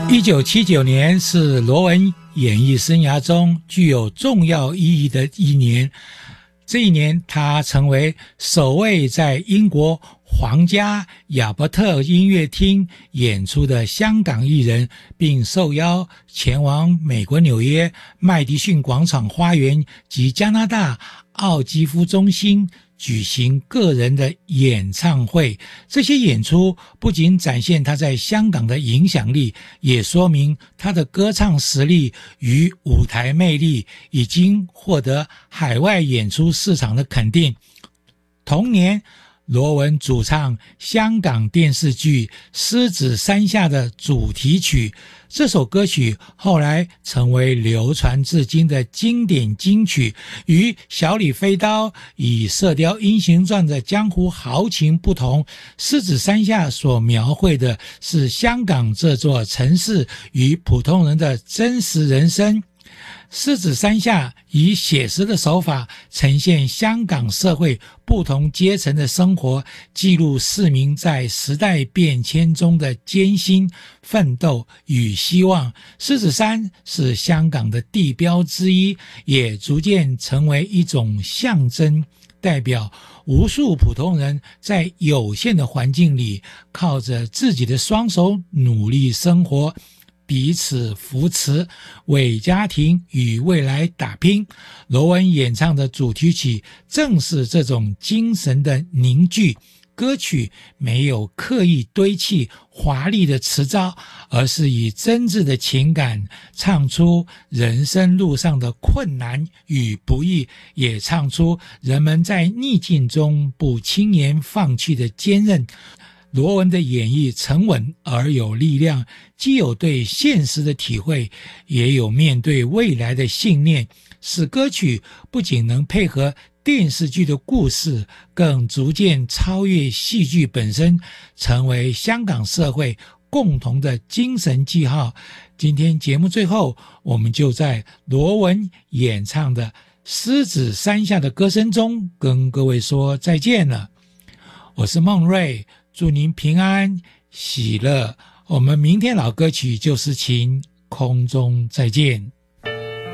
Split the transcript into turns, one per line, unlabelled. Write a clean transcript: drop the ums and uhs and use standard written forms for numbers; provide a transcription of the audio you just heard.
1979年是罗文演艺生涯中具有重要意义的一年。这一年，他成为首位在英国皇家亚伯特音乐厅演出的香港艺人，并受邀前往美国纽约麦迪逊广场花园及加拿大奥基夫中心举行个人的演唱会。这些演出不仅展现他在香港的影响力，也说明他的歌唱实力与舞台魅力已经获得海外演出市场的肯定。同年，罗文主唱香港电视剧《狮子山下》的主题曲，这首歌曲后来成为流传至今的经典金曲，与小李飞刀以射雕英雄传的江湖豪情不同，《狮子山下》所描绘的是香港这座城市与普通人的真实人生。狮子山下以写实的手法呈现香港社会不同阶层的生活，记录市民在时代变迁中的艰辛、奋斗与希望。狮子山是香港的地标之一，也逐渐成为一种象征，代表无数普通人在有限的环境里，靠着自己的双手努力生活，彼此扶持，为家庭与未来打拼。罗文演唱的主题曲正是这种精神的凝聚。歌曲没有刻意堆砌华丽的词藻，而是以真挚的情感唱出人生路上的困难与不易，也唱出人们在逆境中不轻言放弃的坚韧。罗文的演绎沉稳而有力量，既有对现实的体会，也有面对未来的信念，使歌曲不仅能配合电视剧的故事，更逐渐超越戏剧本身，成为香港社会共同的精神记号。今天节目最后，我们就在罗文演唱的《狮子山下》的歌声中跟各位说再见了。我是孟瑞，祝您平安喜乐。我们明天老歌曲就是情空中再见。